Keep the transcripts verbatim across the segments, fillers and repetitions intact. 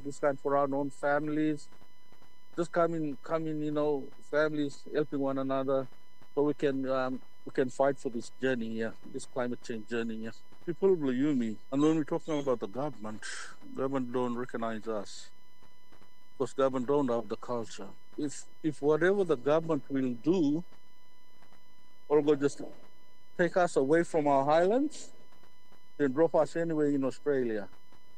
this kind for our own families. Just coming, coming, you know, families helping one another, so we can um, we can fight for this journey, yeah, this climate change journey, yeah. People believe me, and when we're talking about the government, government don't recognize us because government don't have the culture. If if whatever the government will do, or go just take us away from our highlands, then drop us anywhere in Australia.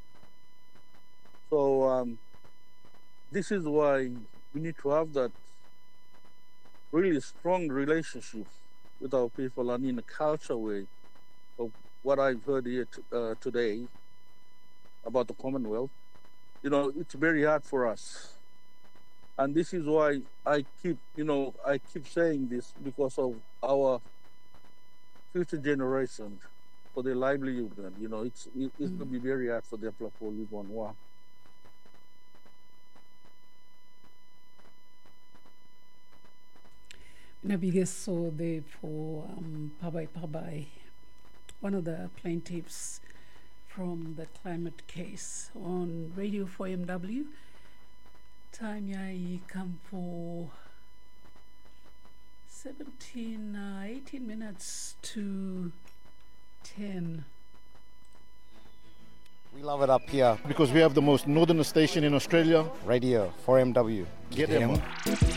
So um, this is why we need to have that really strong relationship with our people and in a culture way of what I've heard here t- uh, today about the Commonwealth. You know, it's very hard for us. And this is why I keep, you know, I keep saying this because of our future generation, for their livelihood. And, you know, it's it, it's mm. going to be very hard for them to live on. Wow. Nabigeso there for um, Pabai Pabai, one of the plaintiffs from the climate case on Radio four M W. Time yai come for seventeen, uh, eighteen minutes to ten. We love it up here because we have the most northern station in Australia. Radio four M W. Get them.